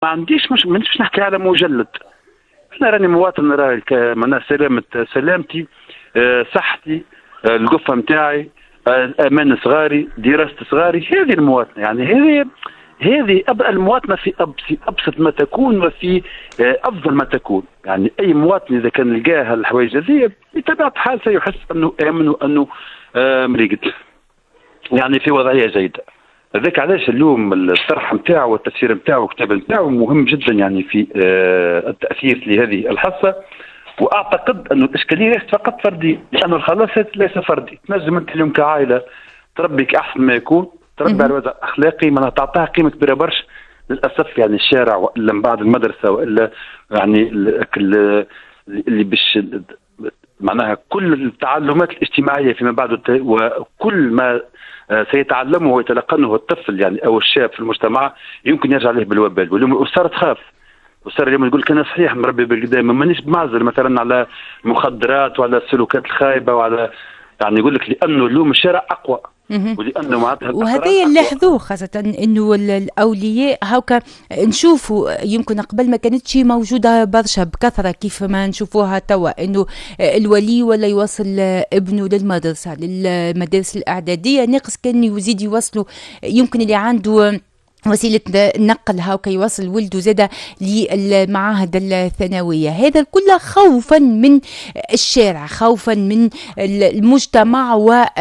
ما عنديش مش نحكي على مجلد. انا راني مواطن، نرى معناها سلامتي، صحتي، القفه نتاعي، امان صغاري، دراسه صغاري، هذه المواطنه. يعني هذه المواطنه في ابسط ما تكون وفي افضل ما تكون. يعني اي مواطن اذا كان لقاها الحوايج هذه بطبيعه الحال سيحس انه امن وانه مريقد، يعني في وضعيه جيده. هذاك علاش اليوم الطرح نتاعو والتفسير نتاعو والكتابه نتاعو مهم جدا يعني في التاثير لهذه الحصه. واعتقد انه الاشكاليه ليست فقط فرديه، لانه الخلاص ليس فردي. تنجم انت اليوم كعائله تربي احسن ما يكون، تربي على وضع اخلاقي، معناها تعطيها قيمه كبيره برشا. للاسف يعني الشارع والا من بعد المدرسه والا يعني اللي باش معناها كل التعلمات الاجتماعيه فيما بعد وكل ما سيتعلمه ويتلقنه الطفل يعني او الشاب في المجتمع يمكن يرجع عليه بالوبال. واليوم الاسره تخاف. الاسره اليوم تقول لك انا صحيح مربي بالقدام، مانيش بمعزل مثلا على المخدرات وعلى السلوكات الخايبه وعلى يعني يقول لك لانه اليوم الشارع اقوى. ولانه معناتها وهذا نلاحظوه خاصة انه الاولياء هاكا نشوفوا يمكن قبل ما كانتش موجودة برشا بكثرة كيف ما نشوفوها توا، انه الولي ولا يوصل ابنه للمدارس الاعدادية ناقص كان يزيد يوصله، يمكن اللي عنده وسيلة نقل هاكا يوصل ولده زادة للمعاهد الثانوية. هذا كله خوفا من الشارع، خوفا من المجتمع،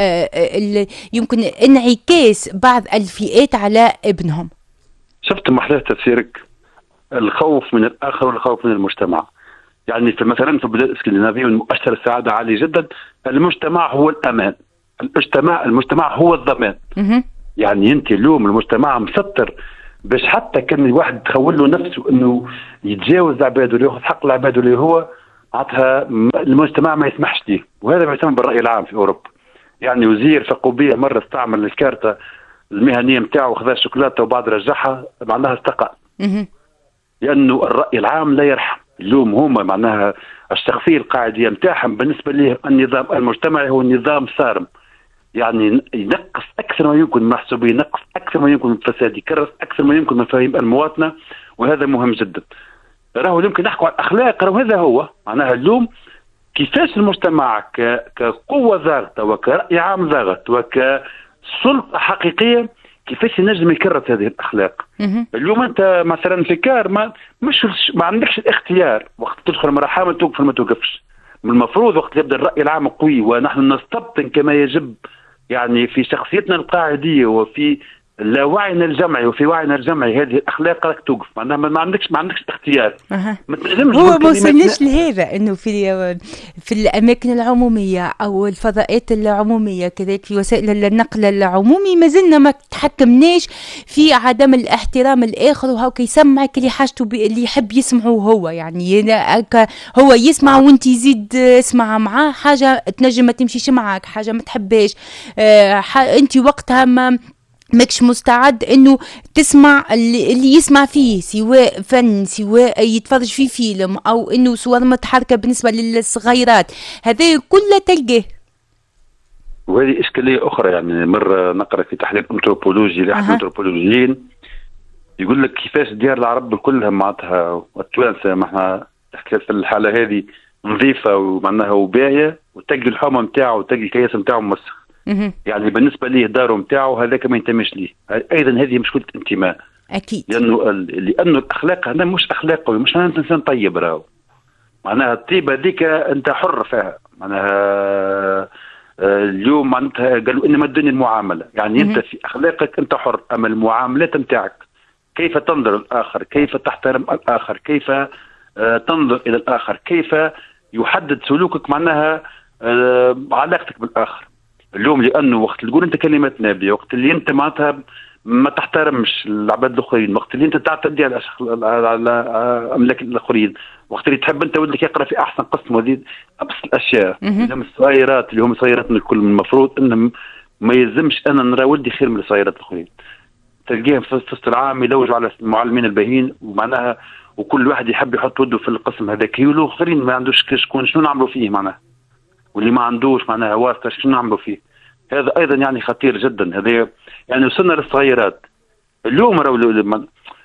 ويمكن انعكاس بعض الفئات على ابنهم. شفت محلاه تفسيرك الخوف من الآخر والخوف من المجتمع. يعني مثلا في البلاد الاسكندنافية مؤشر السعادة عالي جدا. المجتمع هو الأمان، المجتمع هو الضمان. يعني انت اليوم المجتمع مسطر باش حتى كان الواحد تخول له نفسه انه يتجاوز العباد ولا ياخذ حق العباد اللي هو عطها المجتمع ما يسمحش ليه. وهذا ما يسمى بالراي العام في اوروبا. يعني وزير فقوبيه مره استعمل الكارته المهنيه نتاعو وخذا شوكولاته وبعد رجعها معناها استقال. لانه الراي العام لا يرحم. اليوم هما معناها الشخصيه القاعديه نتاعهم بالنسبه ليه النظام المجتمعي هو نظام صارم. يعني ينقص اكثر ما يمكن من محسوبيه، ينقص اكثر ما يمكن من الفساد، يكرس اكثر ما يمكن من مفاهيم المواطنه. وهذا مهم جدا. راهو يمكن نحكوا على الاخلاق، راهو هذا هو معناها اليوم كيفاش المجتمع كقوه ضاغطه وكراي عام ضاغط وكسلطه حقيقيه كيفاش ينجم يكرس هذه الاخلاق. اليوم انت مثلا في كار ما عندكش الاختيار، وقت تدخل مرحله توقف ما توقفش. من المفروض وقت يبدا الراي العام قوي ونحن نستبطن كما يجب يعني في شخصيتنا القاعديه وفي لاوعينا الجمعي وفي وعينا الجمعي هذه الاخلاق راك توقف. معناها ما عندكش اختيار. هو ما وصلناش لهذا انه في الاماكن العموميه او الفضاءات العموميه كذلك في وسائل النقل العمومي ما زلنا ما تحكمناش في عدم الاحترام الاخر، وهاك يسمعك اللي حاجته اللي يحب يسمعه هو. يعني هو يسمع وانت يزيد اسمع معاه، حاجه تنجم ما تمشيش معاك، حاجه ما تحبهاش انت وقتها ماكش مستعد انه تسمع اللي يسمع فيه، سواء فن سواء يتفرج فيه فيلم او انه صور متحركه بالنسبه للصغيرات. هذا كله تلقاه. وهذه اشكاليه اخرى. يعني مره نقرا في تحليل انثروبولوجي لاحد الانثروبولوجيين يقول لك كيفاش ديار العرب كلها معناتها والتوانسه معناها تحكي في الحاله هذه نظيفه ومعناها وباهيه، وتلقي الحومه نتاعو وتلقي الكياس نتاعو موسخ. يعني بالنسبه ليه داره نتاعو هذاك ما ينتميش ليه. ايضا هذه مشكله انتماء اكيد. لانه الاخلاق هذا مش اخلاق قوي، مش انا انسان طيب. راهو معناها الطيبه ذيك انت حر فيها. معناها اليوم معناتها قالوا انما الدنيا المعامله. يعني انت في اخلاقك انت حر، اما المعاملات نتاعك كيف تنظر للاخر، كيف تحترم الاخر، كيف تنظر الى الاخر، كيف يحدد سلوكك معناها علاقتك بالاخر. اليوم لانه وقت اللي تقول انت كلمات نابيه، وقت اللي انت معناتها ما تحترمش العباد الاخرين، وقت اللي انت تعتدي على املاك الاخرين، وقت اللي تحب انت ولدك يقرا في احسن قسم، وهذه ابسط الاشياء. اللي هم الصغيرات الكل المفروض انهم ما يلزمش انا نرى ولدي خير من الصغيرات الاخرين. تلقيهم في وسط العام يلوجوا على المعلمين الباهين ومعناها وكل واحد يحب يحط وده في القسم هذاك، يقولوا الاخرين ما عندوش شكون شنو نعملوا فيه معناها، واللي ما عندوش معناها واسطه شنو نعملوا فيه. هذا ايضا يعني خطير جدا. هذا يعني وصلنا للصغيرات اليوم راهو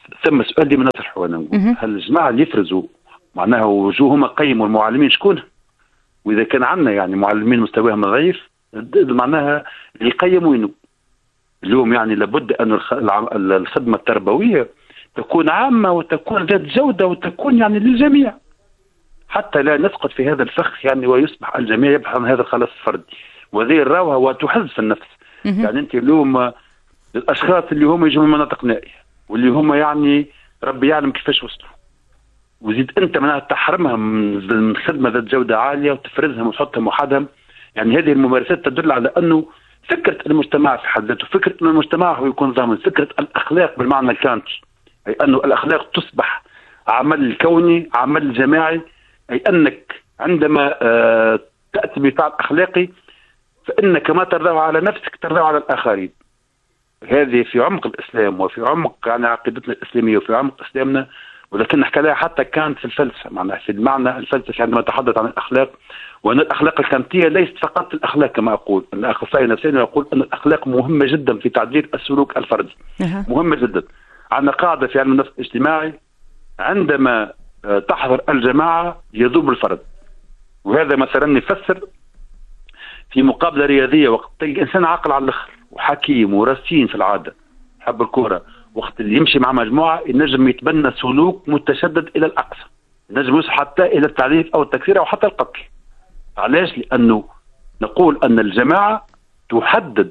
ثم سؤال اللي ما نطرحه انا نقول هل الجماعه اللي يفرزوا معناها وجوههم قيموا المعلمين شكون؟ واذا كان عندنا يعني معلمين مستواهم ضعيف معناها اللي يقيموا وينه؟ اليوم يعني لابد ان الخدمه التربويه تكون عامه وتكون ذات جوده وتكون يعني للجميع، حتى لا نسقط في هذا الفخ يعني ويصبح الجميع يبحث عن هذا الخلاص الفردي، وذي الراوها وتحز في النفس. يعني انت اليوم الاشخاص اللي هم يجوا من مناطق نائيه واللي هم يعني ربي يعلم كيفاش وصلوا، وزيد انت معناها تحرمها من خدمه ذات جوده عاليه وتفرزهم وتحطهم وحدهم. يعني هذه الممارسات تدل على انه فكره المجتمع في حد ذاته، فكره ان المجتمع هو يكون ضامن، فكره الاخلاق بالمعنى الكانتي، اي انه الاخلاق تصبح عمل كوني، عمل جماعي، اي انك عندما تاتي بفعل اخلاقي فانك ما ترضاه على نفسك ترضاه على الاخرين. هذه في عمق الاسلام وفي عمق يعني عقيدتنا الاسلاميه وفي عمق اسلامنا، ولكن نحكي لها حتى كانت في الفلسفه، معناها في المعنى الفلسفي عندما نتحدث عن الاخلاق، وان الاخلاق الكانتيه ليست فقط الاخلاق كما اقول، ان الاخصائي النفساني يقول ان الاخلاق مهمه جدا في تعديل السلوك الفردي. مهمه جدا. عندنا قاعده في علم النفس الاجتماعي، عندما تحضر الجماعه يذوب الفرد. وهذا مثلا يفسر في مقابله رياضيه، وقت تلقى انسان عاقل على الاخر وحكيم ورصين في العاده حب الكوره، وقت اللي يمشي مع مجموعه ينجم يتبنى سلوك متشدد الى الاقصى، ينجم يوصل حتى الى التعذيب او التكفير او حتى القتل. علاش؟ لانه نقول ان الجماعه تحدد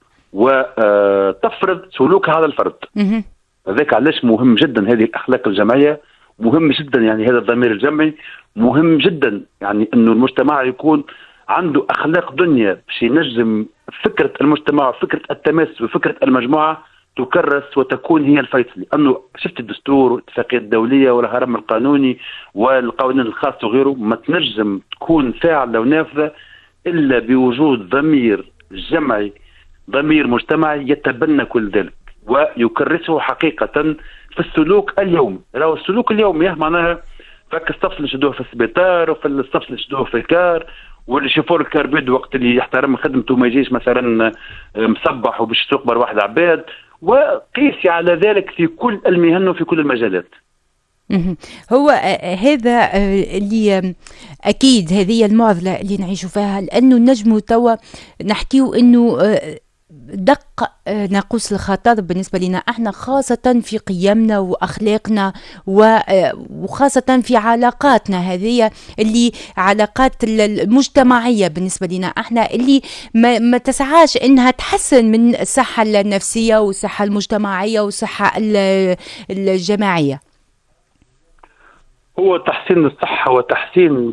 وتفرض سلوك هذا الفرد. هذاك علاش مهم جدا هذه الاخلاق الجمعيه، مهم جدا يعني هذا الضمير الجمعي، مهم جدا يعني انه المجتمع يكون عنده اخلاق دنيا باش ينجم فكره المجتمع وفكره التماس وفكره المجموعه تكرس وتكون هي الفيصل. لانه شفت الدستور والاتفاقيات الدوليه والهرم القانوني والقوانين الخاصه وغيره ما تنجم تكون فاعله ونافذه الا بوجود ضمير جمعي، ضمير مجتمعي يتبنى كل ذلك ويكرسه حقيقه في السلوك اليومي. لو السلوك اليومي معناها فك الصف اللي شدوه في السبيطار وفي الصف اللي شدوه في الكار، واللي شوفوا الكربيد وقت اللي يحترم خدمته ما يجيش مثلا مصبح وباش يسوق بر واحد عباد، وقيسي على ذلك في كل المهن وفي كل المجالات. هو هذا اللي أكيد هذه المعضلة اللي نعيش فيها، لأنه نجموا توا نحكيو أنه دق ناقوس الخطر بالنسبة لنا احنا، خاصة في قيمنا وأخلاقنا وخاصة في علاقاتنا هذه اللي علاقات المجتمعية بالنسبة لنا احنا، اللي ما تسعاش انها تحسن من الصحة النفسية والصحة المجتمعية والصحة الجماعية. هو تحسين الصحة وتحسين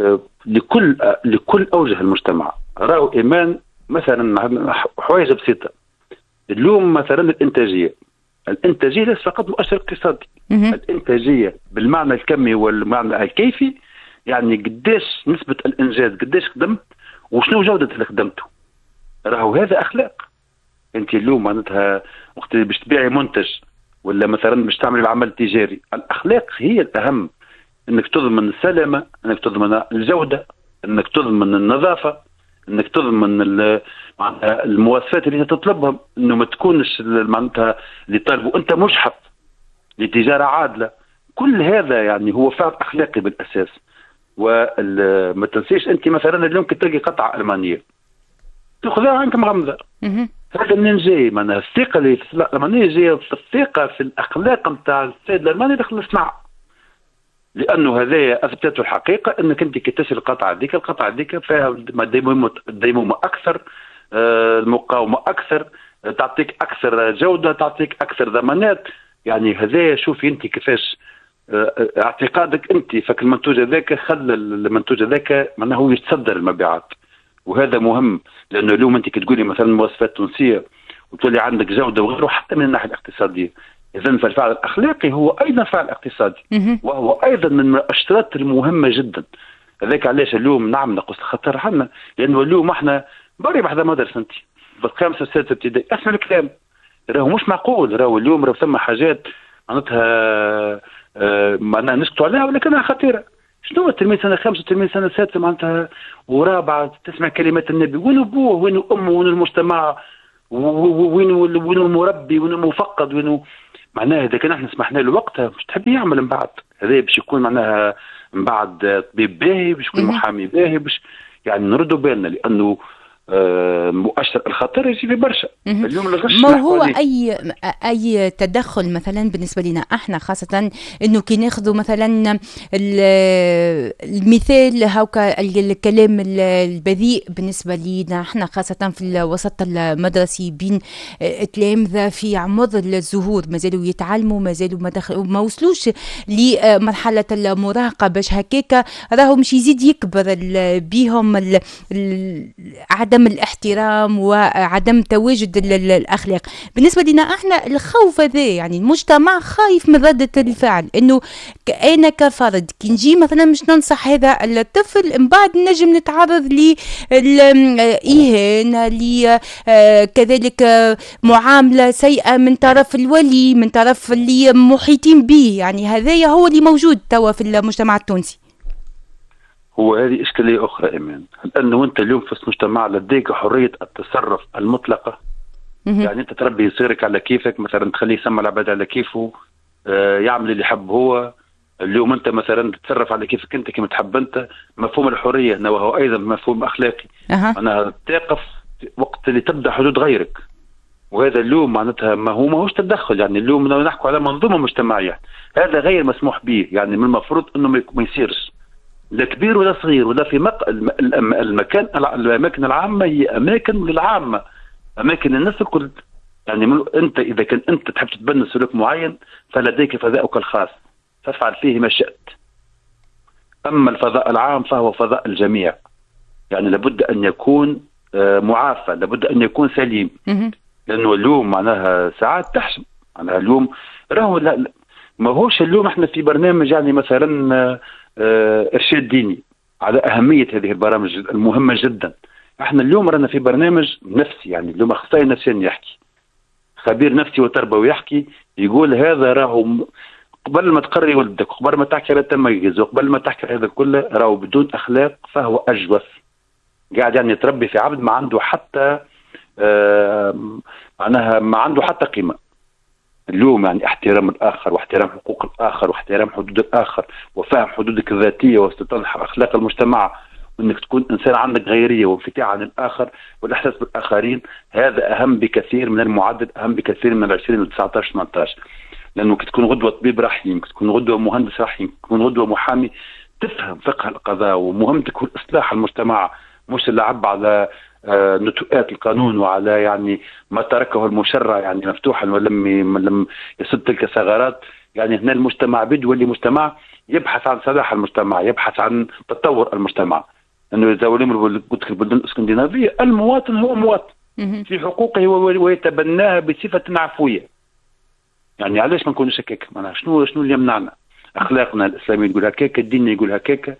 لكل أوجه المجتمع. رأوا إيمان مثلا حوايج بسيطة اليوم، مثلا الإنتاجية ليس فقط مؤشر اقتصادي. الإنتاجية بالمعنى الكمي والمعنى الكيفي، يعني قديش نسبة الإنجاز، قديش خدمت وشنو جودة اللي خدمته. راهو هذا أخلاق. أنت اليوم معناتها وقت باش تبيعي منتج ولا مثلا باش تعملي العمل التجاري، الأخلاق هي الأهم. انك تضمن السلامة، انك تضمن الجودة، انك تضمن النظافة، انك تضمن المواصفات اللي تطلبهم، انه ما تكونش معناتها اللي طالبوا انت مشحف لتجارة عادلة. كل هذا يعني هو فعل اخلاقي بالاساس. وما تنسيش انت مثلا اليوم كي تلقي قطعة المانية تاخذها عنك مغمضة، هذا منين جاي؟ معناها الثقة اللي في الالمانية جاية في الثقة في الاخلاق نتاع السيد الالماني داخل الصناعة. لانه هذايا اثبتته الحقيقه انك انت كي تشري القطعه هذيك فيها ديمومه اكثر، المقاومه اكثر، تعطيك اكثر جوده، تعطيك اكثر ضمانات. يعني هذايا شوفي انت كيفاش اعتقادك انت فك المنتوج هذاك خلى المنتوج هذاك معناه هو يتصدر المبيعات. وهذا مهم، لانه اليوم انت كي تقولي مثلا مواصفات تونسيه وتولي عندك جوده وغيره حتى من الناحيه الاقتصاديه، إذن فالفعل الأخلاقي هو أيضا فعل اقتصادي، وهو أيضا من الأشتراط المهمة جدا. هذاك علاش اليوم نعم نقص الخطر حنا، لأنه اليوم احنا بري بحذا مدرسة انت بالخامسة والسادسة ابتدائي اسمع الكلام، راهو مش معقول. راهو اليوم راهو ثم حاجات معناتها معناها نسكتوا عليها ولكنها خطيرة. شنو التلميذ سنة خامسة والتلميذ سنة سادسة معناتها ورابعة تسمع كلمات النبي، وين أبوه وين أمه وين المجتمع وين المربي، وين المفقد، وين معناها اذا كان احنا سمحنا له وقتها مش تحب يعمل من بعد هذا باش يكون معناها من بعد طبيب باهي، باش يكون محامي باهي، باش يعني نردوا بالنا، لانه مؤشر الخطر يجي في برشا. اليوم الغش ما هو اي تدخل مثلا بالنسبه لنا احنا خاصه انه كي ناخذوا مثلا المثال هاكا الكلام البذيء بالنسبه لنا احنا خاصه في الوسط المدرسي بين تلامذه في عمر الزهور مازالوا يتعلموا، مازالوا ما وصلوش لمرحله المراهقه، باش هكاك راهو مش يزيد يكبر بيهم عدم الاحترام وعدم تواجد الاخلاق. بالنسبه لنا احنا الخوف هذا، يعني المجتمع خايف من رده الفعل، انه انا كفرد كي نجي مثلا مش ننصح هذا الطفل من بعد نجم نتعرض لإهانة، كذلك معامله سيئه من طرف الولي، من طرف اللي محيطين به. يعني هذا هو اللي موجود توا في المجتمع التونسي. هو هذه إشكالية أخرى إيمان، لأنه أنت اليوم في المجتمع لديك حرية التصرف المطلقة. يعني أنت تربي صغيرك على كيفك، مثلا تخليه يسمى العباد على كيفه، يعمل اللي يحب هو. اليوم أنت مثلا تتصرف على كيفك أنت كما تحب أنت. مفهوم الحرية وهو أيضا مفهوم أخلاقي. أنا تقف وقت اللي تبدأ حدود غيرك، وهذا اليوم معناتها ماهوش تدخل. يعني اليوم نحكي على منظومة مجتمعية، هذا غير مسموح به. يعني من المفروض أنه ما يصيرش، لا كبير ولا صغير ولا في الأماكن العامة هي أماكن للعامة، أماكن الناس الكل. يعني أنت إذا كان أنت تحب تتبنى سلوك معين فلديك فضاؤك الخاص، تفعل فيه ما شئت. أما الفضاء العام فهو فضاء الجميع، يعني لابد أن يكون معافى، لابد أن يكون سليم. لأنه اليوم معناها ساعات تحشم. معناها اليوم راهو ما هوش اليوم احنا في برنامج يعني مثلا إرشاد ديني على أهمية هذه البرامج المهمة جدا. احنا اليوم رانا في برنامج نفسي، يعني اليوم أخصائي نفسي يحكي، خبير نفسي وتربوي يحكي، يقول هذا راهو قبل ما تقري ولدك، قبل ما تحكي على التميز، وقبل ما تحكي هذا كله، راهو بدون أخلاق فهو أجوف. قاعد يعني يتربي في عبد ما عنده حتى معناها ما عنده حتى قيمة. اليوم يعني احترام الآخر، واحترام حقوق الآخر، واحترام حدود الآخر، وفهم حدودك الذاتية، واستطاعة أخلاق المجتمع، وأنك تكون إنسان عندك غيرية وانفتاح عن الآخر والإحساس بالآخرين. هذا أهم بكثير من المعدل، أهم بكثير من 20 و 19 18. لأنه تكون غدوة طبيب رحيم، تكون غدوة مهندس رحيم، تكون غدوة محامي، تفهم فقه القضاء، ومهمتك هو إصلاح المجتمع، مش اللعب على نتوءات القانون وعلى يعني ما تركه المشرع يعني مفتوحا ولم يسد تلك الثغرات. يعني هنا المجتمع بده يولي مجتمع يبحث عن صلاح المجتمع، يبحث عن تطور المجتمع. انه اذا قلت لك البلدان الاسكندنافيه المواطن هو مواطن في حقوقه ويتبناها بصفه عفويه. يعني علاش ما نكونوش هكاك؟ معناها شنو اللي يمنعنا؟ اخلاقنا الاسلاميه تقول هكاك، الدين يقول هكاك،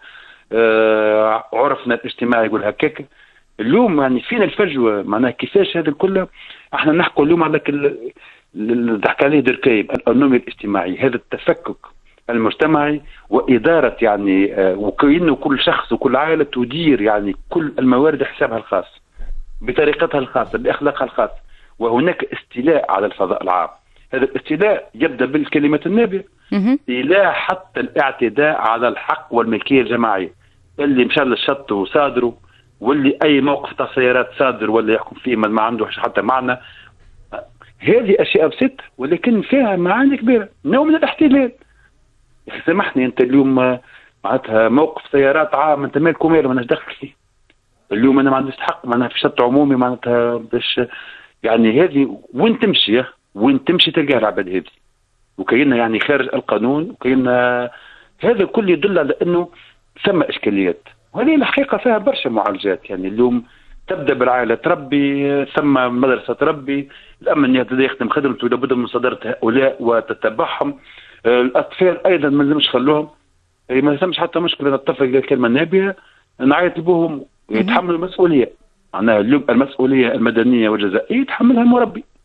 عرفنا الاجتماعي يقول هكاك. اليوم يعني فينا الفجوه، معناها كيفاش هذا كله احنا نحكوا اليوم على اللي ضحك عليه دركايب، الانومي الاجتماعي، هذا التفكك المجتمعي واداره يعني وكأنه كل شخص وكل عائله تدير يعني كل الموارد حسابها الخاص بطريقتها الخاصه باخلاقها الخاصه، وهناك استيلاء على الفضاء العام. هذا الاستيلاء يبدا بالكلمه النابيه الى حتى الاعتداء على الحق والملكيه الجماعيه، اللي مشى للشط وصادره، واللي اي موقف تاع سيارات صادر ولا يحكم فيه ما عنده حتى معنى. هذه اشياء بسيطه ولكن فيها معاني كبيره، نوع من الاحتلال. يا اخي سامحني، انت اليوم معناتها موقف سيارات عام، انت مالك وماله، ماناش داخل فيه. اليوم انا ما عنديش حق معناها في شط عمومي معناتها باش يعني هذه وين تمشي تلقاها العباد هذه، وكأنها يعني خارج القانون، وكأنها هذا كله يدل على انه ثم اشكاليات. وهذه الحقيقه فيها برشا معالجات. يعني اليوم تبدا بالعائله تربي، ثم مدرسه تربي، الامن يخدم خدمته لابد من مصادره هؤلاء وتتبعهم. الاطفال ايضا ما لازمش خلوهم، ما لازمش حتى مشكله الطفل الكلمه النابيه نعيط لبوهم يتحملوا المسؤوليه. معناها اليوم المسؤوليه المدنيه والجزائيه يتحملها المربي.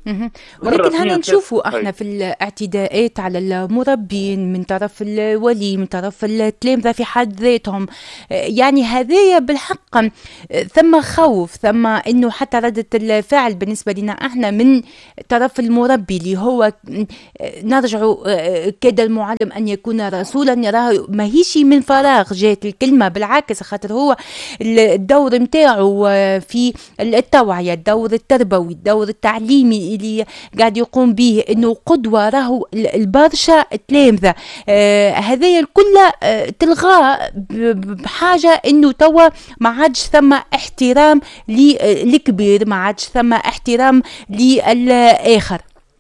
ولكن هنا نشوفوا احنا في الاعتداءات على المربين من طرف الولي، من طرف التلامذة في حد ذاتهم. يعني هذايا بالحق ثم خوف، ثم انه حتى ردة الفعل بالنسبة لنا احنا من طرف المربي اللي هو نرجع كاد المعلم ان يكون رسولا، راه ماهيش من فراغ جات الكلمة، بالعكس خاطر هو الدور متاعه في التوعية، الدور التربوي، الدور التعليمي اللي قاعد يقوم به، انه قدوة راهو البرشا تلامذة. هذايا الكل تلغاه بحاجة انه توا ما عادش ثم احترام للكبير، ما عادش ثم احترام للآخر.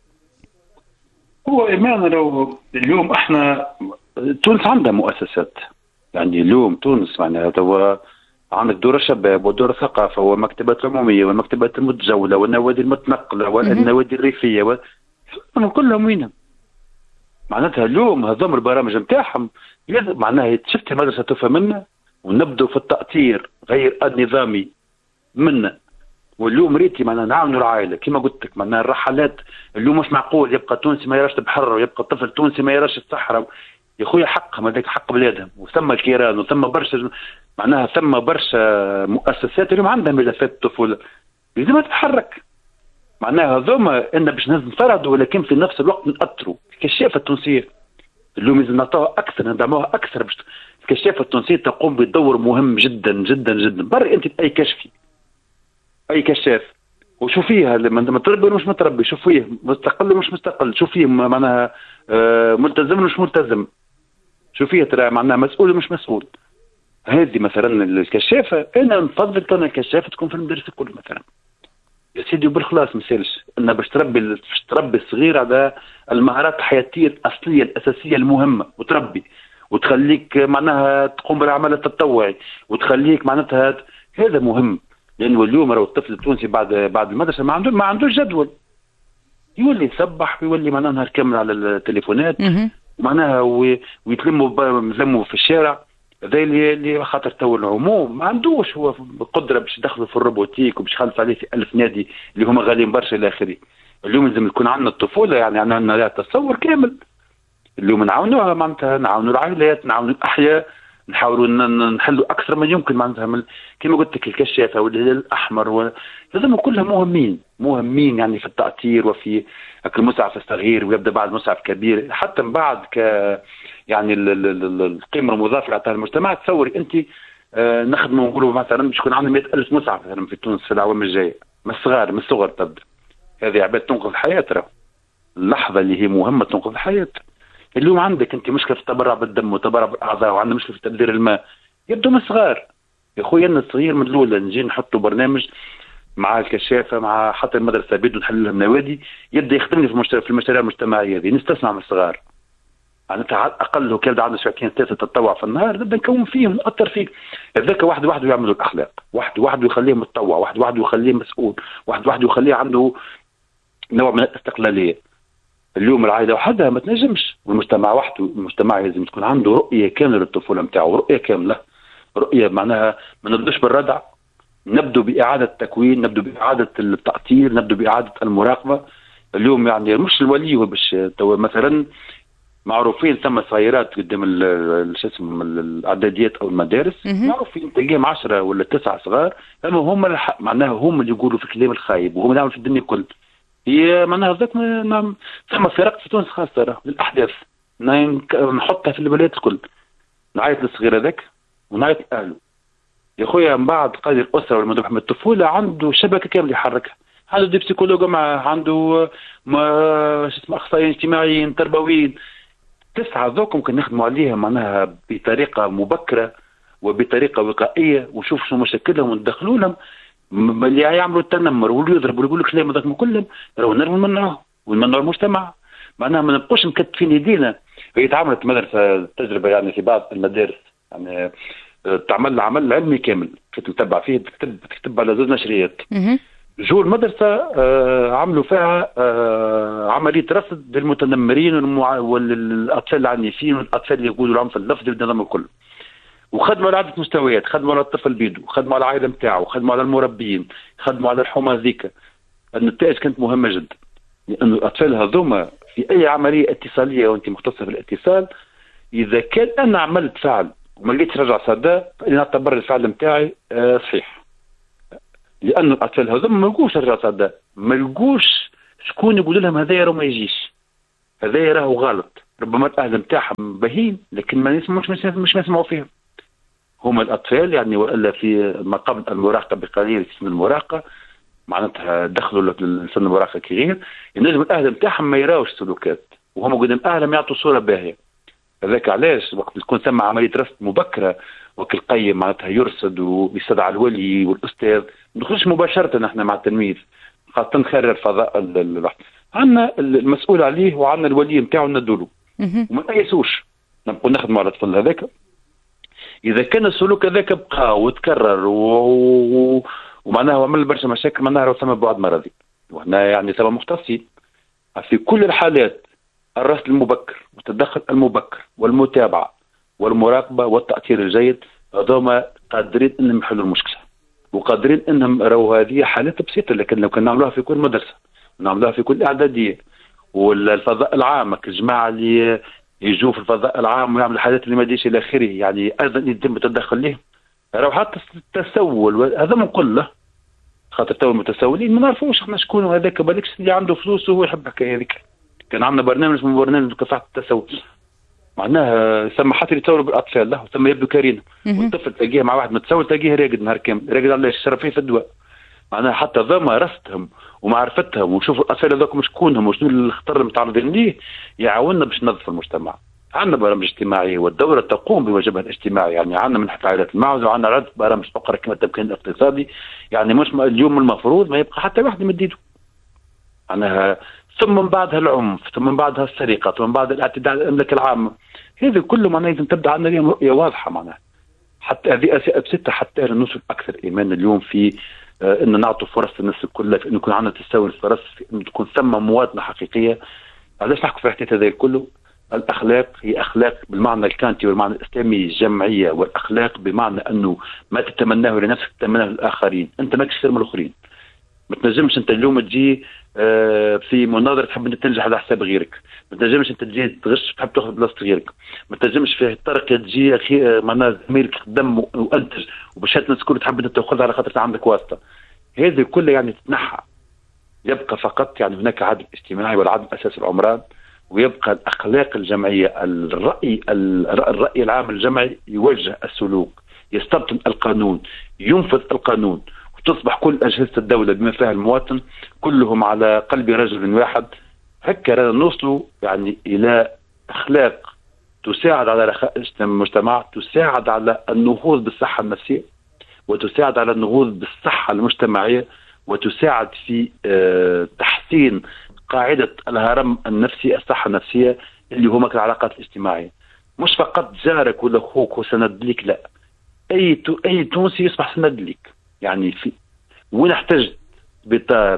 هو إيمان لو اليوم احنا تونس عندها مؤسسات، يعني اليوم تونس معناها توا عندك دور الشباب ودور الثقافة والمكتبات العمومية والمكتبات المتجولة والنوادي المتنقلة والنوادي الريفية كلهم وينهم؟ معناتها اليوم هذوم البرامج نتاعهم معناها شفت المدرسة تفهمنا ونبدو في التأطير غير النظامي منا. واليوم ريتي معناها نعاونوا العائلة كما قلت لك، معناها الرحلات اليوم مش معقول يبقى تونسي ما يراش البحر ويبقى الطفل التونسي ما يراش الصحراء. يا خويا حقهم هذاك حق بلادهم، وثم الكيران وثم برشا معناها ثم برشا مؤسسات اليوم عندها ملفات الطفوله لازم تتحرك. معناها هذوما ان باش نفرضوا ولكن في نفس الوقت نأثروا. الكشافه التونسيه اليوم لازم نعطوها اكثر، ندعموها اكثر باش الكشافه التونسيه تقوم بدور مهم جدا جدا جدا. برا انت اي كشفي اي كشاف وشوف فيها لما تربي ولا مش متربي، شوف فيه مستقل ولا مش مستقل، شوف فيه معناها ملتزم ولا مش ملتزم، شوف فيه ترى معناها مسؤول ولا مش مسؤول. هذه مثلا الكشافه انا نفضل كان الكشافه تكون في المدرسه الكل مثلا يا سيدي وبالخلاص ما يسالش انها باش تربي الصغير على المهارات الحياتيه الاصليه الاساسيه المهمه، وتربي وتخليك معناها تقوم بالعمل التطوعي وتخليك معناتها هذا مهم. لانه اليوم راهو الطفل التونسي بعد المدرسه ما عندوش جدول، يولي يسبح ويولي معناها نهار كامل على التليفونات معناها ويتلموا في الشارع. هذا اللي خاطر تو العموم ما عندوش هو قدره باش يدخلوا في الروبوتيك وباش يخلص عليه في 1000 نادي اللي هما غاليين برشا الى اخره. اليوم لازم يكون عندنا الطفوله، يعني عندنا تصور كامل. اليوم نعاونوها معناتها، نعاونوا العائلات، نعاونوا الاحياء، نحاولوا نحلوا اكثر ما يمكن معناتها كما قلت لك الكشافه والهلال الاحمر لازم كلها مهمين يعني في التأطير وفي المسعف الصغير ويبدا بعد مسعف كبير حتى من بعد يعني القيمه المضافه اللي عطاها المجتمع. تصوري انت نخدموا نقولوا مثلا باش يكون عندنا 100,000 مسعف مثلا في تونس في الاعوام الجايه من الصغر تبدا. هذه عباد تنقذ الحياه، ترى اللحظه اللي هي مهمه تنقذ الحياه. اليوم عندك انت مشكله في التبرع بالدم وتبرع بالاعضاء وعندنا مشكله في تبذير الماء، يبدو من الصغار. يا خويا انا الصغير من الاولى نجي نحطوا برنامج مع الكشافه مع حتى المدرسه بدو نحل لهم نوادي يبدا يخدمني في المشاريع المجتمعيه هذه، نستسمع من الصغار. معناتها على الاقل وكان عنده ساعتين ثلاثه تتطوع في النهار نبدا نكون فيهم نأثر فيك. هذاك واحد يعملوا الاخلاق، واحد يخليه متطوع، واحد يخليه مسؤول، واحد يخليه عنده نوع من الاستقلاليه. اليوم العائله وحدها ما تنجمش، والمجتمع وحده. المجتمع لازم تكون عنده رؤيه كامله للطفوله نتاعو، رؤيه كامله، رؤيه معناها ما نبدوش بالردع، نبدو باعاده التكوين، نبدو باعاده التأطير، نبدو باعاده المراقبه. اليوم يعني مش الولي هو باش مثلا معروفين ثم صغيرات قدام شو اسمه الاعداديات او المدارس معروفين تلقاهم 10 ولا 9 صغار، اما هم معناها هم اللي يقولوا في الكلام الخايب وهم اللي يعملوا في الدنيا كل. هي معناها ذاك ثم فرق في تونس خاصه للاحداث نحطها في البلاد الكل. نعيط للصغير هذاك ونعيط لاهله. يا خويا من بعد قائد الاسره والمدرب من الطفوله عنده شبكه كامله يحركها، عنده دي بسيكولوج معه، عنده اخصائيين اجتماعيين تربويين. 9 ذوك ممكن نخدموا عليها معناها بطريقه مبكره وبطريقه وقائيه ونشوف شنو مشاكلهم وندخلوا لهم اللي يعملوا التنمر واللي يضربوا واللي يقولوا كلام هذاك كلهم راهو نمنعوه ونمنعوا المجتمع. معناها ما نبقوش مكتفين يدينا. هي تعملت مدرسه تجربه يعني في بعض المدارس يعني تعمل عمل علمي كامل كنت متبع فيه، تكتب على 2 نشريات. جو المدرسه عملوا فيها عمليه رصد للمتنمرين والاطفال العنيفين والاطفال اللي يقولوا العنف اللفظي والنظام الكل. وخدموا على عدة مستويات، خدموا على الطفل بيدو، خدموا على العائله نتاعو، خدموا على المربيين، خدموا على الحومه ذيك. النتائج كانت مهمه جدا. لأنه الأطفال هذوما في أي عملية اتصالية وأنت مختصة في الاتصال، إذا كان أنا عملت فعل وما لقيتش رجع صدى فإن أعتبر الفعل نتاعي صحيح. لأنه الأطفال هذوما ما لقوش رجع صدى، ما لقوش شكون يقول لهم هذا راه ما يجيش، هذا راهو غلط. ربما الأهل نتاعهم باهين لكن ما يسمعوش، مش يسمعوا فيهم. هما الأطفال يعني، وإلا في ما قبل المراهقة بقليل سن المراهقة معناتها دخلوا لسن المراهقة كغير، ينجم الأهل نتاعهم ما يراوش سلوكات وهم قدام أهلهم يعطوا صورة باهية. هذاك علاش وقت تكون ثم عملية رصد مبكرة وكل قيم معناتها يرصد ويستدعى الولي والأستاذ، ما ندخلش مباشرة نحن مع التلميذ خاصة نخرر فضاء البحث. عندنا المسؤول عليه وعندنا الولي نتاعو ندولو وما نقيسوش، نبقوا نخدموا على الطفل هذاك. إذا كان السلوك هذاك بقى وتكرر ومعناها عمل برشا مشاكل، معناها راه ثم بعد مرضي، وهنا يعني ثم مختصين في كل الحالات. الرصد المبكر والتدخل المبكر والمتابعة والمراقبة والتأثير الجيد هذوما قادرين انهم يحلوا المشكلة، وقادرين انهم راهو هذه حالات بسيطة، لكن لو كان نعملوها في كل مدرسة ونعملوها في كل إعدادية والفضاء العام، الجماعة اللي يجوا في الفضاء العام ويعملوا الحالات اللي ما يديش إلى آخره، يعني أيضا يتم التدخل لهم. راهو حتى التسول هذا منقول له، خاطر تو المتسولين ما نعرفوش احنا شكون هذاك، بالكش اللي عنده فلوس وهو يحب الحكايه هذيك. كان عندنا برنامج من برنامج مكافحه التسول، معناها ثم حتى يتصوروا بالاطفال له ثم يبدو كارين، والطفل تلاقيه مع واحد متسول تلاقيه راقد نهار كامل، راقد على الشرف فيه في الدواء. معناها حتى ضما رصدهم ومعرفتهم ونشوفوا الاطفال هذوك شكونهم وشنو الخطر اللي متعرضين ليه يعاوننا باش ننظف المجتمع. عندنا برامج اجتماعيه والدوله تقوم بواجبها الاجتماعي، يعني عندنا من عائلات المعوز وعندنا عدة برامج اخرى كما التمكين الاقتصادي، يعني مش اليوم المفروض ما يبقى حتى واحد يمد يده. معناها ثم من بعدها العنف، ثم من بعدها السرقه، ثم من بعد الاعتداء على الاملاك العامه، هذا كله معناها لازم تبدا عندنا رؤيه واضحه. معناها حتى هذه اشياء بسيطه حتى نوصل اكثر ايمان اليوم في ان نعطوا فرص للناس الكل، في انه يكون عندنا تساوي الفرص، في انه تكون ثم مواطنه حقيقيه. علاش نحكوا في حكايه هذا كله؟ الاخلاق هي اخلاق بالمعنى الكانتي والمعنى الاسلامي الجمعيه، والاخلاق بمعنى انه ما تتمناه لنفسك تتمناه للاخرين، انت ماكش خير من الاخرين. ما تنجمش انت اليوم تجي في مناظره تحب انت تنجح على حساب غيرك، ما تنجمش انت تجي تغش تحب تاخذ بلاصه غيرك، ما تنجمش في طريق تجي معناها زميلك خدم وانتج وبشات الناس الكل تحب انت تاخذها على خاطر عندك واسطه. هذه كلها يعني تتنحى، يبقى فقط يعني هناك عدل اجتماعي والعدل اساس العمران، ويبقى الاخلاق الجمعيه، الراي العام الجمعي يوجه السلوك، يستبطن القانون، ينفذ القانون، وتصبح كل اجهزه الدوله بما فيها المواطن كلهم على قلب رجل واحد. هكا رانا نوصلوا يعني الى اخلاق تساعد على رخاء المجتمع، تساعد على النهوض بالصحه النفسيه، وتساعد على النهوض بالصحه المجتمعيه، وتساعد في تحسين قاعدة الهرم النفسي، الصحة النفسية اللي هو العلاقات الاجتماعية. مش فقط جارك ولا أخوك هو سند لك، لا، أي تونسي يصبح سند لك. يعني في وين احتجت بطار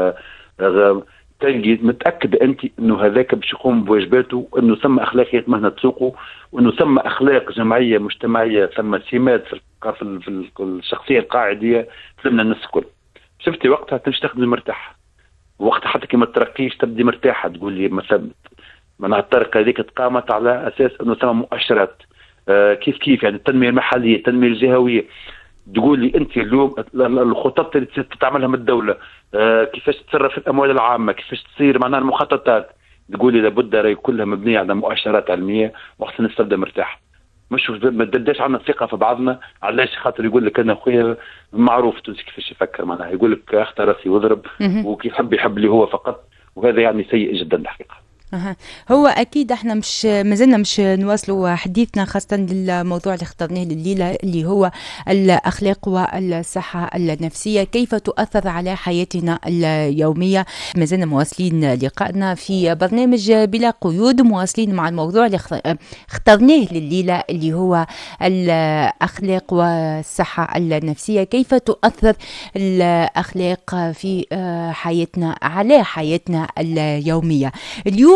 تلقي متأكد أنت أنه هذاك باش يقوم بواجباته، وأنه ثم أخلاقيات مهنة تسوقه، وأنه ثم أخلاق جمعية مجتمعية، ثم سمات في الشخصية القاعدية تلمنا الناس الكل. شفتي وقتها تمشي تخدم مرتاح، وقتها حتى كي ما ترقيش تبدي مرتاحه، تقول لي مثلا معناها الطريقه هذيك تقامت على اساس انه ثم مؤشرات كيف يعني التنميه المحليه، التنميه الجهويه. تقول لي انت اليوم الخطط اللي تعملها من الدوله، كيفاش تتصرف الاموال العامه، كيفاش تصير معناها المخططات، تقول لي لابد راهي كلها مبنيه على مؤشرات علميه، وقت الناس تبدا مرتاحه. مش ما تداش عندنا ثقه في بعضنا. علاش؟ خاطر يقول لك انا خويا معروف تونسي كيفاش يفكر، معناها يقول لك اختار راسي واضرب، وكيف يحب اللي هو فقط، وهذا يعني سيء جدا الحقيقه. هو اكيد احنا مش مازلنا مش نواصلوا حديثنا خاصه للموضوع اللي اخترناه لليله اللي هو الاخلاق والصحه النفسيه كيف تؤثر على حياتنا اليوميه. مازلنا مواصلين لقائنا في برنامج بلا قيود، مواصلين مع الموضوع اللي اخترناه لليله اللي هو الاخلاق والصحه النفسيه، كيف تؤثر الاخلاق في حياتنا على حياتنا اليوميه. اليوم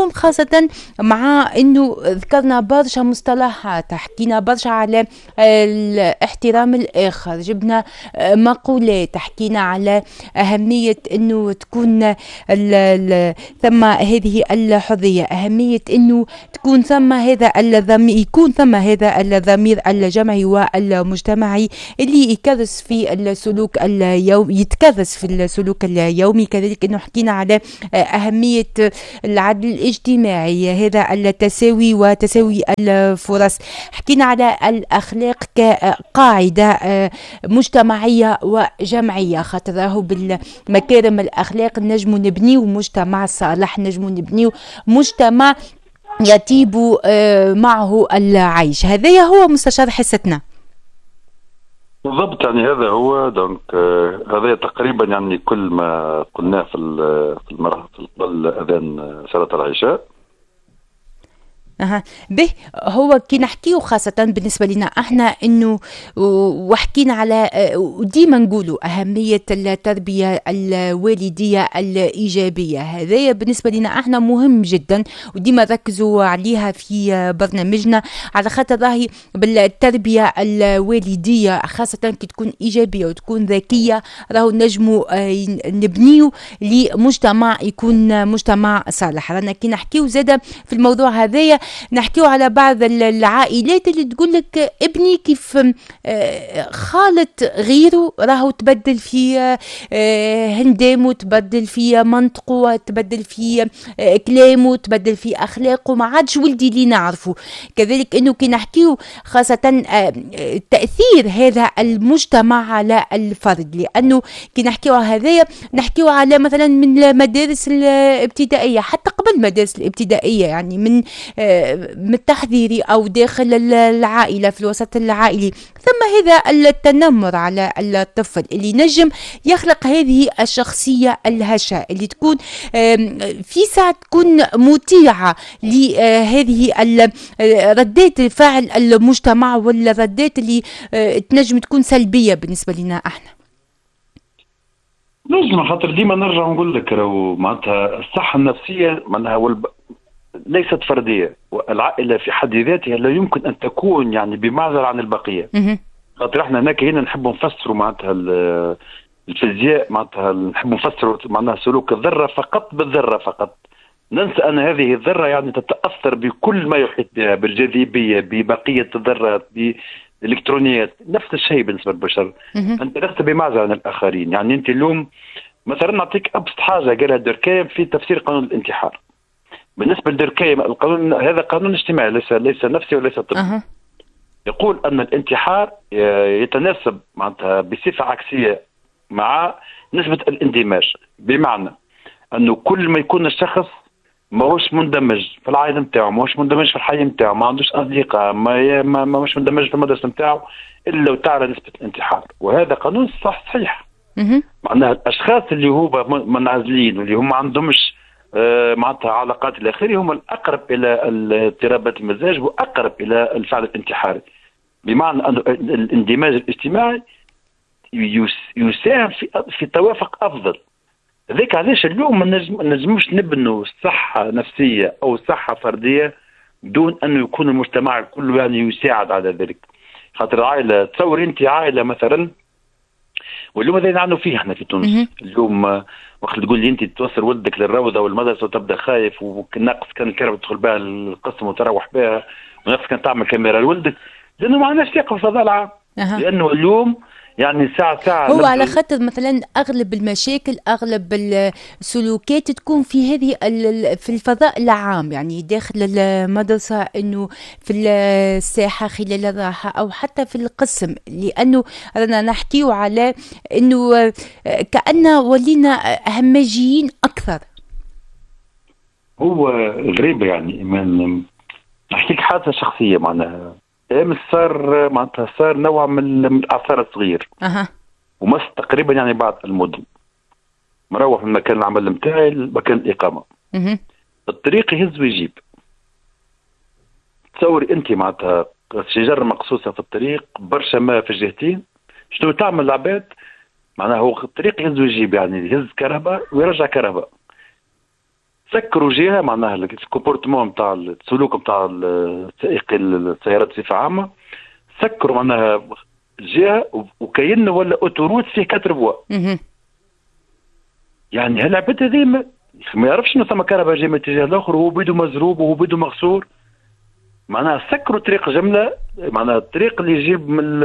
اليوم خاصة مع انه ذكرنا برشا مصطلحات، حكينا برشا على احترام الاخر، جبنا مقولات، حكينا على اهمية انه تكون ثم هذه الحرية، اهمية انه تكون ثم هذا الضمير، يكون ثم هذا الضمير الجمعي والمجتمعي اللي يكرس في السلوك اليومي، يتكرس في السلوك اليومي. كذلك انه حكينا على اهمية العدل الاجتماعي، هذا التساوي وتساوي الفرص. حكينا على الاخلاق كقاعدة مجتمعية وجمعية، خاطر راهو بالمكارم الاخلاق نجمو نبنيو مجتمع صالح، نجمو نبنيو مجتمع يطيب معه العيش. هذا هو مستشار حصتنا بالضبط. يعني هذا هو دونك هذا تقريبا يعني كل ما قلناه في قبل اذان صلاه العشاء. به هو كي نحكيه خاصة بالنسبة لنا احنا انه وحكينا على وديما نقولوا اهمية التربية الوالدية الايجابية، هذا بالنسبة لنا احنا مهم جدا وديما ركزوا عليها في برنامجنا، على خاطر راهي بالتربية الوالدية خاصة كي تكون ايجابية وتكون ذكية راهو نجموا نبنيو لمجتمع يكون مجتمع صالح. رانا كي نحكيو زادا في الموضوع هذايا نحكيو على بعض العائلات اللي تقول لك ابني كيف خالط غيره راهو تبدل في هندامه، تبدل في منطقه، تبدل في كلامه، تبدل في اخلاقه، ما عادش ولدي اللي نعرفه. كذلك انه كي نحكيو خاصه تاثير هذا المجتمع على الفرد، لانه كي نحكيو هذايا نحكيو على مثلا من المدارس الابتدائيه حتى قبل المدارس الابتدائيه، يعني من التحذيري أو داخل العائلة في الوسط العائلي، ثم هذا التنمر على الطفل اللي نجم يخلق هذه الشخصية الهشة اللي تكون في ساعة تكون مطيعة لهذه ردات فعل المجتمع ولا ردات اللي تنجم تكون سلبية بالنسبة لنا احنا. نجم خاطر ديما نرجع نقول لك راهو معناتها الصحة النفسية معناها ليست فردية، والعائلة في حد ذاتها لا يمكن أن تكون يعني بمعزل عن البقية. خاطر احنا هناك هنا نحب نفسروا معناتها الفيزياء، معناتها نحب نفسروا معناها سلوك الذرة فقط بالذرة فقط، ننسى أن هذه الذرة يعني تتأثر بكل ما يحيط بها، بالجاذبية، ببقية الذرات، بالإلكترونيات، نفس الشيء بالنسبة للبشر. أنت لست بمعزل عن الآخرين. يعني أنت اليوم مثلا نعطيك أبسط حاجة قالها دوركهايم في تفسير قانون الانتحار. بالنسبة لدوركهايم القانون هذا قانون اجتماعي ليس نفسي وليس طبي. يقول أن الانتحار يتناسب معناتها بصفة عكسية مع نسبة الاندماج، بمعنى أنه كل ما يكون الشخص ما هوش مندمج في العائلة نتاعو، ما هوش مندمج في الحي نتاعو، ما عندوش أصدقاء، ما هوش مندمج في المدرسة نتاعو، إلا وتعلى نسبة الانتحار. وهذا قانون صحيح. معناها الأشخاص اللي هو منعزلين واللي هم ما عندهمش معناتها علاقات الى اخره هم الاقرب الى اضطرابات المزاج واقرب الى الفعل الانتحاري، بمعنى ان الاندماج الاجتماعي يساهم في توافق افضل. ذلك علاش اليوم ما نجموش نبنوا صحه نفسيه او صحه فرديه بدون انه يكون المجتمع كله يعني يساعد على ذلك. خاطر العائله، تصور انت عائله مثلا، واليوم هذا نعنوا فيه احنا في تونس اليوم، وقت تقول لي انت توصل ولدك للروضه والمدرسه وتبدا خايف وناقص كان الكهرباء تدخل بها القسم وتروح بها، وناقص كان تعمل كاميرا لولدك، لانه ما عندناش ثقه في الفضاء العام. لانه اليوم يعني ساعة هو على خاطر مثلا اغلب المشاكل، اغلب السلوكات تكون في هذه في الفضاء العام، يعني داخل المدرسة، انه في الساحة خلال الراحة او حتى في القسم، لانه رانا نحكيو على انه كأن ولينا همجيين اكثر. هو غريب يعني نحكيك حادثة شخصية معناها صار معناتها صار نوع من الاعصار الصغير ومس تقريبا يعني بعض المدن، مروح من مكان العمل نتاعي لمكان الاقامه. الطريق يهز ويجيب، تصوري انت معناتها شجره مقصوصه في الطريق، برشا ماء في الجهتين، شنو تعمل العباد؟ معناها هو الطريق يهز ويجيب، يعني يهز كهرباء ويرجع كهرباء. سكروا جهه معناها الكومبورتمون نتاع السلوك نتاع السائقي السيارات بصفه عامه، سكروا معناها جهه وكأنه ولا اوتوروت فيه 4 فوا. يعني هالعباد هذه ما يعرفش انه ثم كهرباء جاي من الاتجاه الاخر وهو بيدو مزروب وهو بيدو مغسور. معناها سكروا طريق جمله، معناها الطريق اللي يجيب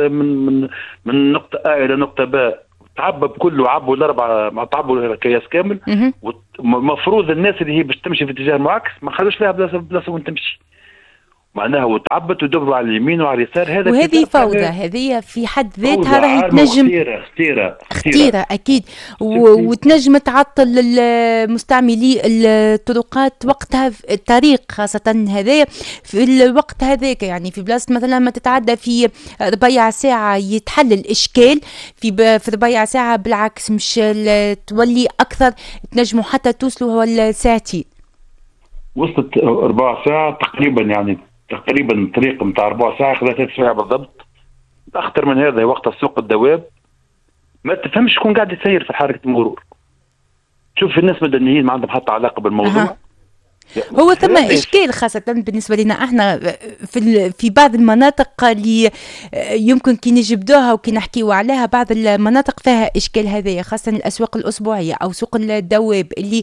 من نقطه A الى نقطه B تعبى بكله، عبوا الاربعه مع تعبوا الكياس كامل. والمفروض الناس اللي هي باش تمشي في اتجاه معاكس ما خلوش لها بلاصه وين تمشي، معناها وتعبت ودبروا على اليمين وعلى اليسار. هذا وهذه فوضى، هذه في حد ذاتها راهي تنجم خطيرة أكيد، وتنجم تعطل المستعملي الطرقات وقتها في الطريق، خاصة هذايا في الوقت هذاك. يعني في بلاصة مثلا ما تتعدى في ربيع ساعة يتحل الإشكال، في ربيع ساعة بالعكس مش تولي أكثر، تنجموا حتى توصلوا الساعتين. وصلت 4 ساعة تقريبا، يعني تقريبا الطريق نتاع 4 ساعة خذت 3 ساعات بالضبط. أخطر من هذا وقت سوق الدواب ما تفهمش شكون قاعد يسير في حركة المرور. تشوف الناس مدنيين ما عندهم حتى علاقة بالموضوع. هو ثم إشكال خاصة بالنسبة لنا احنا في بعض المناطق اللي يمكن كي نجبدوها وكي نحكيوا عليها، بعض المناطق فيها إشكال هذايا، خاصة الأسواق الأسبوعية أو سوق الدواب اللي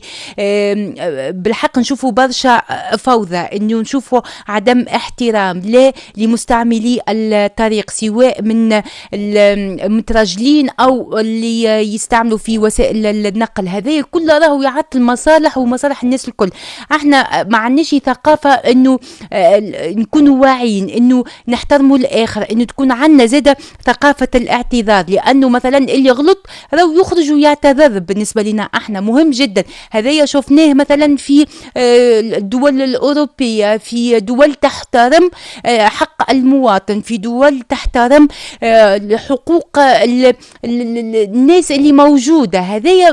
بالحق نشوفوا برشا فوضى، إنه نشوفوا عدم احترام لا لمستعملي الطريق، سواء من المترجلين أو اللي يستعملوا في وسائل النقل. هذايا كله راهو يعطل مصالح ومصالح الناس الكل. احنا ما عندناش ثقافة انه نكونوا واعيين، انه نحترموا الاخر، انه تكون عندنا زادة ثقافة الاعتذار، لانه مثلا اللي غلط راهو يخرج ويعتذر. بالنسبة لنا احنا مهم جدا هذايا، شفناه مثلا في الدول الاوروبية، في دول تحترم حق المواطن، في دول تحترم حقوق الناس اللي موجودة. هذايا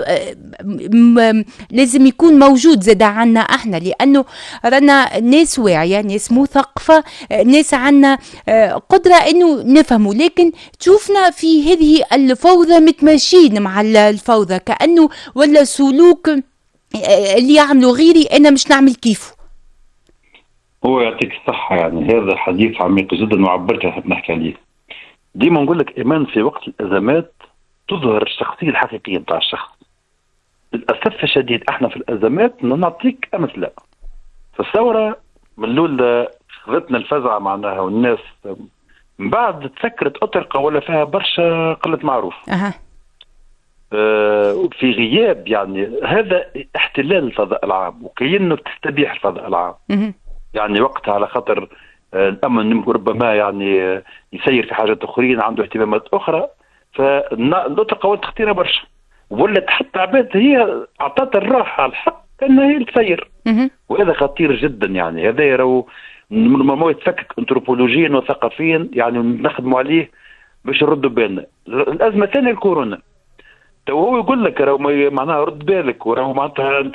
لازم يكون موجود زاد عنا احنا، لانه رانا ناس واعيه، ناس مثقفه، ناس عنا قدره انه نفهموا. لكن تشوفنا في هذه الفوضى متماشيين مع الفوضى، كانه ولا سلوك اللي يعملوا غيري انا مش نعمل كيفه. هو يعطيك الصحه، يعني هذا حديث عميق جدا وعبرت نحب نحكي عليه. ديما نقول لك ايمان في وقت الازمات تظهر الشخصيه الحقيقيه نتاع الشخص. للأسف الشديد احنا في الأزمات نعطيك أمثلة. في الثورة من الأول خذتنا الفزعة معناها، والناس من بعد تسكرت أطرقة ولا فيها برشا قلة معروف. في غياب، يعني هذا احتلال الفضاء العام وكأنه تستبيح الفضاء العام. يعني وقتها على خاطر الأمن ربما يعني يسير في حاجات أخرين، عنده اهتمامات أخرى، فالأطرقة ولت خطيرة برشا، ولت حتى عباد هي اعطت الراحه الحق انها هي تسير. وهذا خطير جدا. يعني هذا يراو ما يتفكك انثروبولوجيا وثقافيا، يعني نخدموا عليه باش نردوا بالنا. الازمه الثانيه الكورونا، تو هو يقول لك راهو معناها رد بالك، وراهو معناتها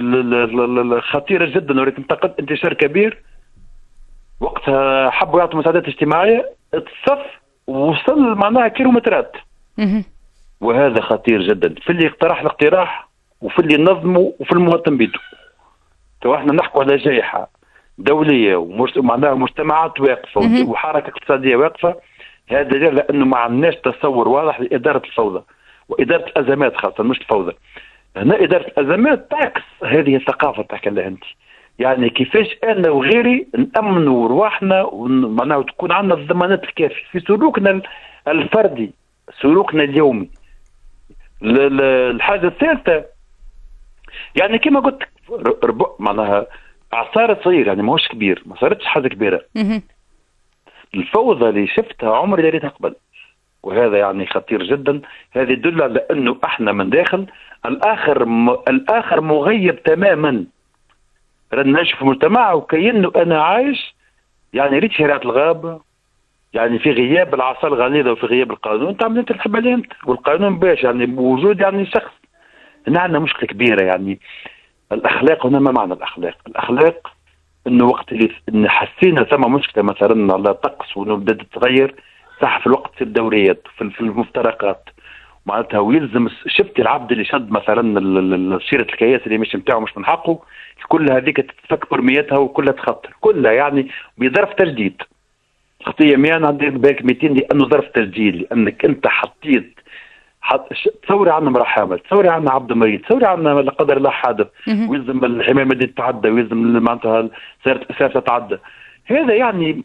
خطيره جدا، ولكن انتقد انتشار كبير. وقتها حبوا يعطوا مساعدات اجتماعيه، الصف وصل معناها كيلومترات. وهذا خطير جدا في اللي يقترح الاقتراح وفي اللي ينظمه وفي المواطن بيته. تو احنا نحكوا على جائحه دوليه ومعناها مجتمعات واقفه وحركه اقتصاديه واقفه. هذا دليل لانه ما عندناش تصور واضح لاداره الفوضى واداره الازمات، خاصه مش الفوضى. هنا اداره الازمات تعكس هذه الثقافه تحكي لها انت، يعني كيفاش انا وغيري نامنوا رواحنا ومعناها تكون عندنا الضمانات الكافيه في سلوكنا الفردي، سلوكنا اليومي. الحاجه الثالثه يعني كما قلت معناها اعصار صغير، يعني ماهوش كبير، ما صارتش حاجه كبيره. الفوضى اللي شفتها عمري ريتها قبل، وهذا يعني خطير جدا. هذا يدل على انه احنا من داخل الاخر مغيب تماما. رانا نعيش في مجتمع وكأنه انا عايش يعني ريت شريعه الغابه، يعني في غياب العصا الغليظه وفي غياب القانون تعمل انت تحب عليه انت، والقانون باش يعني بوجود يعني شخص. هنا عندنا مشكله كبيره. يعني الاخلاق هنا، ما معنى الاخلاق؟ الاخلاق انه وقت اللي ان حسينا ثم مشكله مثلا على طقس وانه بدات تتغير، صح في الوقت في الدوريات في المفترقات، معناتها ويلزم. شفت العبد اللي شد مثلا شيرة الكياس اللي مش نتاعو مش من حقه، كل هذيك تتفك برميتها وكلها تخطر كلها، يعني بظرف تجديد. خطيه ميان عندي بالك 200 لانه ظرف تسجيل، لانك انت حطيت تصوري عنا امراه حامل، تصوري عنا عبد مريض، تصوري عنا لا قدر الله حادث ويلزم الحمايه المدنيه تتعدى، ويلزم معناتها سيارة تتعدى. هذا يعني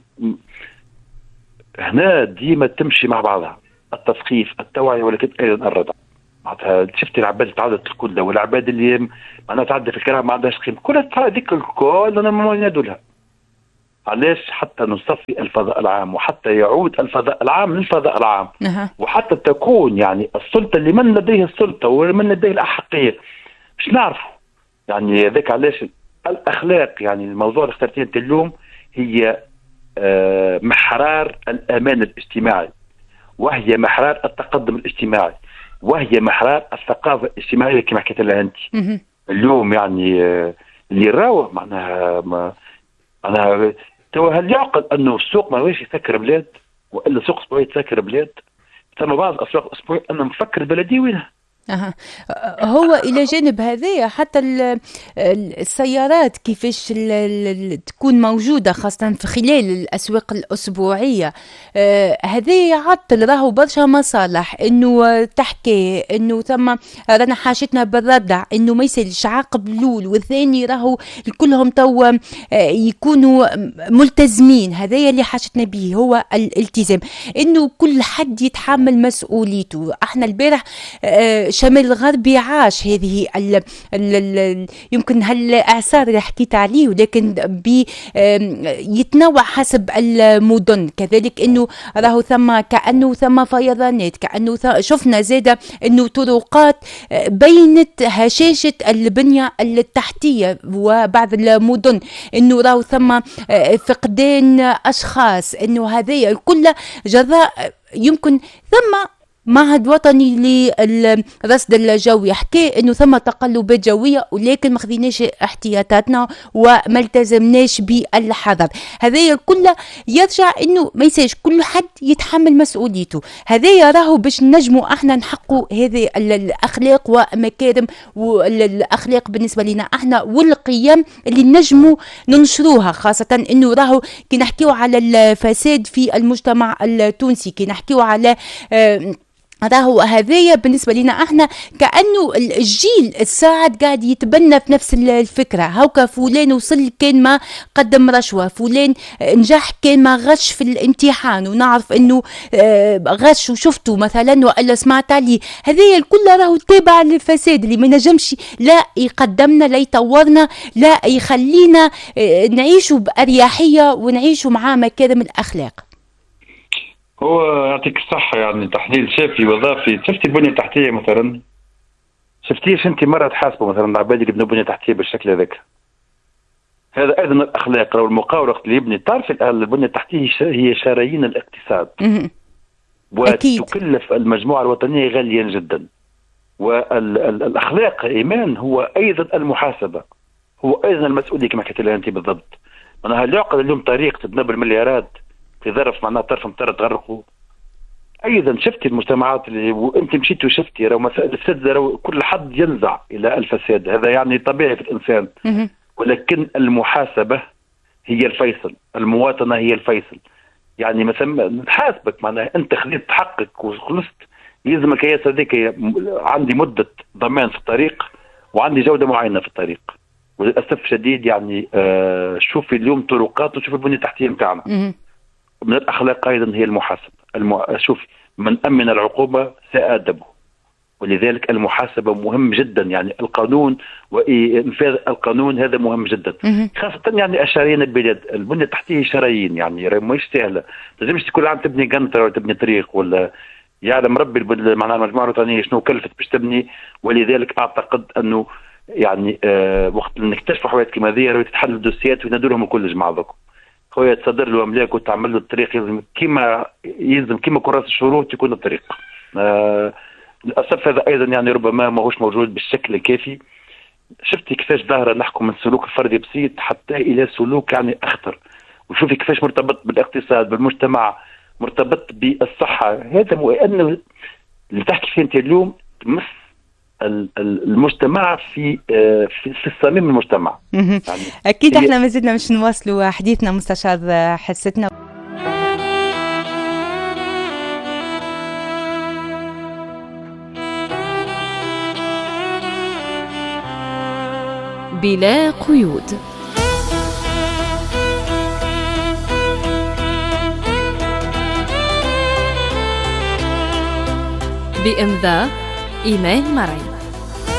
هنا ديما تمشي مع بعضها التثقيف، التوعيه، ولكن ايضا الردع. معناتها شفت العباد تعدت الكل، والعباد اللي معناتها تعدى في الكلام ما عندهاش قيمه، كلها هذيك الكل انا ما ينادوا لها. علاش؟ حتى نصفي الفضاء العام، وحتى يعود الفضاء العام للفضاء العام، وحتى تكون يعني السلطة اللي من لديه السلطة ومن لديه الأحقية مش نعرفه. يعني ذاك علاش الأخلاق، يعني الموضوع اللي اخترتيه انت اليوم هي محرار الأمان الاجتماعي، وهي محرار التقدم الاجتماعي، وهي محرار الثقافة الاجتماعية كما حكيت لها انت اليوم. يعني اللي راوه معناها أنا هل يعقل أنه السوق ما هوش يسكر بلاد، وإلا سوق أسبوعي يسكر بلاد؟ ثم بعض الأسواق الأسبوعية أنا مفكر بلدي وينها. هو إلى جانب هذا حتى السيارات كيفاش تكون موجودة خاصة في خلال الأسواق الأسبوعية، هذا يعطل راهو برشا مصالح، إنه تحكي إنه ثم رانا حاجتنا بالردع، إنه ما يصيرش عقب الأول والثاني راهو كلهم تو يكونوا ملتزمين. هذا اللي حاجتنا به هو الالتزام، إنه كل حد يتحمل مسؤوليته. احنا البارح شمال الغربي عاش هذه يمكن هالإعصار اللي حكيت عليه، ولكن يتنوع حسب المدن. كذلك انه راهو كأنه ثم فيضانات، كأنه شفنا زادة انه طرقات بينت هشاشة البنية التحتية، وبعض المدن انه راهو ثم فقدان اشخاص، انه هذه كلها جراء يمكن ثم معهد وطني للرصد الجوي حكى انه ثم تقلبات جويه، ولكن ما خذيناش احتياطاتنا وما التزمناش بالحذر. هذا كله يرجع انه ما يساش كل حد يتحمل مسؤوليته. هذا راهو باش نجموا احنا نحققوا هذه الاخلاق ومكارم والاخلاق بالنسبه لنا احنا، والقيم اللي نجموا ننشروها، خاصه انه راهو كي نحكيو على الفساد في المجتمع التونسي، كي نحكيو على راهو هذايا بالنسبة لنا احنا كأنه الجيل الساعد قاعد يتبنى في نفس الفكرة. هوكا فلان وصل كان ما قدم رشوة، فلان نجح كان ما غش في الامتحان، ونعرف انه غش وشفته مثلا وإلا سمعت عليه. هذايا الكل راهو تابع للفساد اللي ما نجمش لا يقدمنا لا يطورنا لا يخلينا نعيشوا بأريحية ونعيشوا مع مكارم الأخلاق. هو يعطيك الصحة، يعني تحليل شافي وظافي. شفتي البنية التحتية مثلا؟ شفتيش انت مرة تحاسبوا مثلا العباد اللي يبنوا بنية تحتية بالشكل هذاك؟ هذا ايضا الاخلاق. لو المقاولة اللي يبني، تعرف البنية التحتية هي شرايين الاقتصاد، وتكلف المجموعة الوطنية غاليا جدا. والاخلاق ايمان هو ايضا المحاسبة، هو ايضا المسؤولية كما حكيت لها انت بالضبط. انا هل يعقل اليوم طريق تتبنى بالمليارات في ظرف معناها طرف مطر تغرقوا؟ ايضا شفتي المجتمعات اللي وانت مشيتي وشفتي راهو الفساد كل حد ينزع الى الفساد، هذا يعني طبيعي في الانسان. ولكن المحاسبه هي الفيصل، المواطنه هي الفيصل. يعني مثلا نحاسبك معناها انت خذيت حقك وخلصت، يلزم الكياس هذيك عندي مده ضمان في الطريق وعندي جوده معينه في الطريق. وللاسف شديد يعني شوفي اليوم طرقات وشوفي البنيه التحتيه نتاعنا. من الأخلاق أيضا هي المحاسبة. شوف، من أمن العقوبة سأدبه، ولذلك المحاسبة مهم جدا. يعني القانون وإنفاذ القانون هذا مهم جدا، خاصة يعني شرايين البلاد. البنية التحتية شرايين، يعني مش سهلة. لازمش كل عام تبني قنطرة ولا تبني طريق، ولا يعلم ربي معناها المجموعة الوطنية شنو كلفت باش تبني. ولذلك أعتقد أنه يعني وقت نكتشفوا حوادث كما هذه تتحل الدوسيات وينادوا لهم الكل جماعة ذوك خويا تصدر له املاك وتعمل له الطريق يلزم كما كراس الشروط يكون الطريق. للاسف هذا ايضا يعني ربما ماهوش موجود بالشكل الكافي. شفتي كيفاش ظاهره نحكم من سلوك الفردي بسيط حتى الى سلوك يعني اخطر، وشوفي كيفاش مرتبط بالاقتصاد بالمجتمع، مرتبط بالصحه. هذا اللي تحكي فيه انت اليوم تمس المجتمع في الصميم المجتمع. يعني اكيد احنا ما زلنا مش نواصلوا حديثنا مستشار حستنا. بلا قيود. بإمضاء إيمان مرعي.